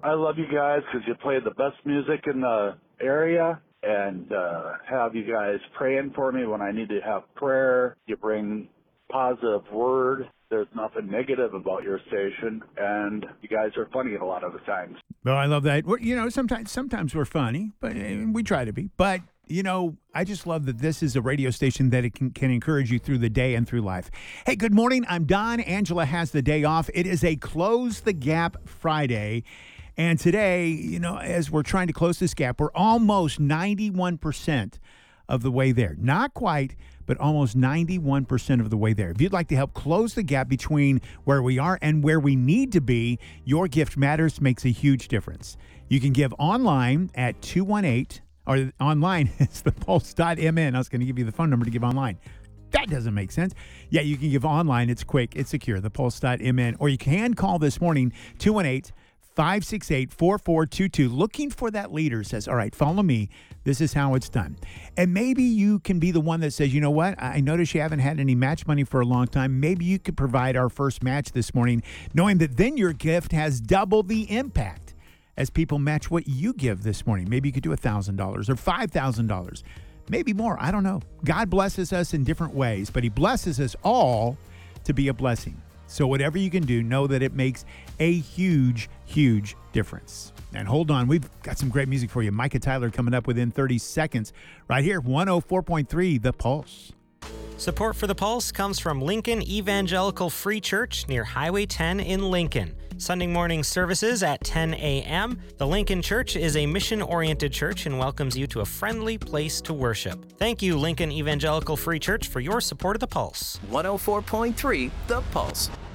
I love you guys because you play the best music in the area, and have you guys praying for me when I need to have prayer. You bring positive word. There's nothing negative about your station, and you guys are funny a lot of the times. Well, I love that. Sometimes we're funny, but we try to be. But I just love that this is a radio station that it can encourage you through the day and through life. Hey, good morning. I'm Don. Angela has the day off. It is a Close the Gap Friday. And today, as we're trying to close this gap, we're almost 91% of the way there. Not quite, but almost 91% of the way there. If you'd like to help close the gap between where we are and where we need to be, your gift matters, makes a huge difference. You can give online at 218, or online is thepulse.mn. I was going to give you the phone number to give online. That doesn't make sense. Yeah, you can give online. It's quick. It's secure, thepulse.mn. Or you can call this morning, 218-568-4422, looking for that leader. Says, all right, follow me. This is how it's done. And maybe you can be the one that says, you know what? I notice you haven't had any match money for a long time. Maybe you could provide our first match this morning, knowing that then your gift has double the impact as people match what you give this morning. Maybe you could do $1,000 or $5,000, maybe more. I don't know. God blesses us in different ways, but he blesses us all to be a blessing. So whatever you can do, know that it makes a huge, huge difference. And hold on, we've got some great music for you. Micah Tyler coming up within 30 seconds right here, 104.3 The Pulse. Support for The Pulse comes from Lincoln Evangelical Free Church near Highway 10 in Lincoln. Sunday morning services at 10 a.m. The Lincoln Church is a mission-oriented church and welcomes you to a friendly place to worship. Thank you, Lincoln Evangelical Free Church, for your support of The Pulse. 104.3 The Pulse.